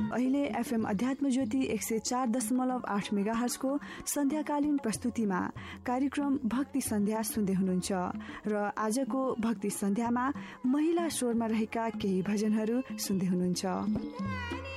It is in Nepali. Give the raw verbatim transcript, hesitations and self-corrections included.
अहिले एफएम अध्यात्म ज्योति एक सय चार दशमलव आठ मेगा हर्जको सन्ध्याकालीन प्रस्तुतिमा कार्यक्रम भक्ति सन्ध्या सुन्दै हुनुहुन्छ र आजको भक्ति सन्ध्यामा महिला स्वरमा रहेका केही भजनहरू सुन्दै हुनुहुन्छ।